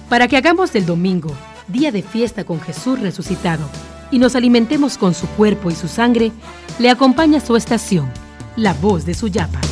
Para que hagamos del domingo día de fiesta con Jesús resucitado y nos alimentemos con su cuerpo y su sangre, le acompaña su estación, La Voz de Suyapa.